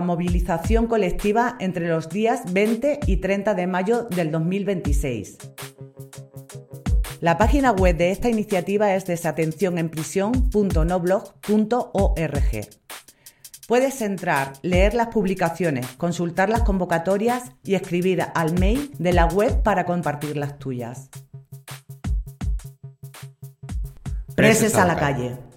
movilización colectiva entre los días 20 y 30 de mayo del 2026. La página web de esta iniciativa es desatencionenprisión.noblog.org. Puedes entrar, leer las publicaciones, consultar las convocatorias y escribir al mail de la web para compartir las tuyas. Preses a la calle.